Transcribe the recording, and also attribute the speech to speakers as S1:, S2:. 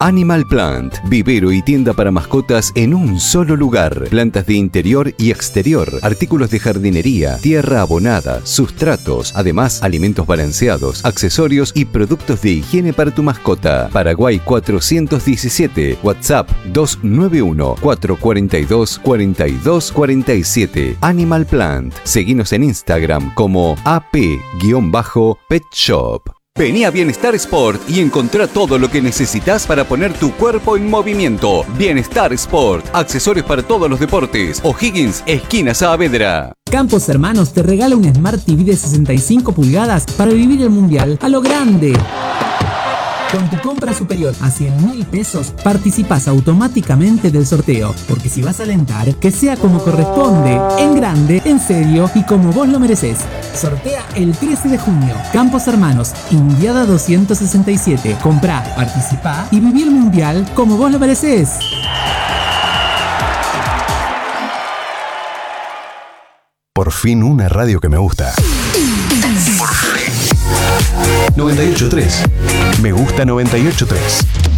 S1: Animal Plant, vivero y tienda para mascotas en un solo lugar. Plantas de interior y exterior, artículos de jardinería, tierra abonada, sustratos, además alimentos balanceados, accesorios y productos de higiene para tu mascota. Paraguay 417, WhatsApp 291-442-4247. Animal Plant. Seguinos en Instagram como ap-pet shop. Vení a Bienestar Sport y encontrá todo lo que necesitas para poner tu cuerpo en movimiento. Bienestar Sport, accesorios para todos los deportes. O'Higgins, esquina Saavedra.
S2: Campos Hermanos te regala un Smart TV de 65 pulgadas para vivir el mundial a lo grande. Con tu compra superior a 100.000 pesos, participas automáticamente del sorteo. Porque si vas a alentar, que sea como corresponde, en grande, en serio y como vos lo mereces. Sortea el 13 de junio. Campos Hermanos, Indiada 267. Comprá, participá y viví el mundial como vos lo mereces.
S3: Por fin una radio que me gusta. Por fin. 98.3. Me gusta 98.3.